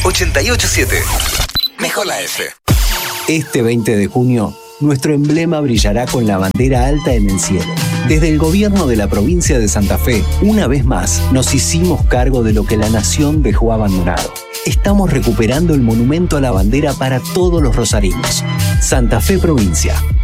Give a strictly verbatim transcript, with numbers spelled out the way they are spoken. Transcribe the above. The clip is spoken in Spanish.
ochenta y ocho punto siete. Mejor la F. Este veinte de junio, nuestro emblema brillará con la bandera alta en el cielo. Desde el gobierno de la provincia de Santa Fe, una vez más, nos hicimos cargo de lo que la nación dejó abandonado. Estamos recuperando el monumento a la bandera para todos los rosarinos. Santa Fe Provincia.